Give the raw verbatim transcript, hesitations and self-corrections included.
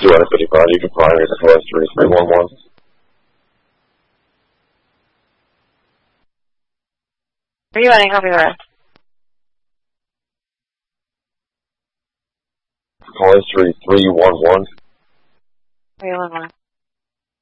two fifty-five, you can fly me to West three three one one. Are you running? Copy the rest. West three three one one. three one one.